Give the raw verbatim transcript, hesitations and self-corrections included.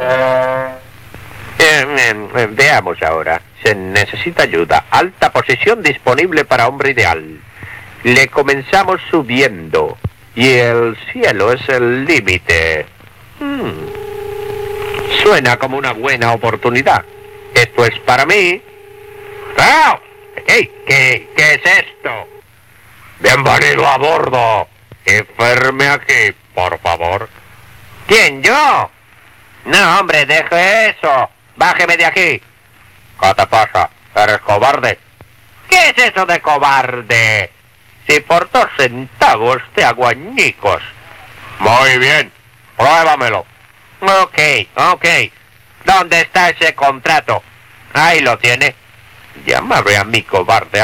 Eh, eh, veamos ahora. Se necesita ayuda. Alta posición disponible para hombre ideal. Le comenzamos subiendo. Y el cielo es el límite. Hmm. Suena como una buena oportunidad. Esto es para mí. ¡Ah! ¡Hey! ¿Qué, ¿Qué es esto? Bienvenido a bordo. Enferme aquí, por favor. ¿Quién, yo? No, hombre, deje eso. Bájeme de aquí. ¿Qué te pasa? ¿Eres cobarde? ¿Qué es eso de cobarde? Si por dos centavos te hago añicos. Muy bien. Pruébamelo. Ok, ok. ¿Dónde está ese contrato? Ahí lo tiene. Llamaré a mi cobarde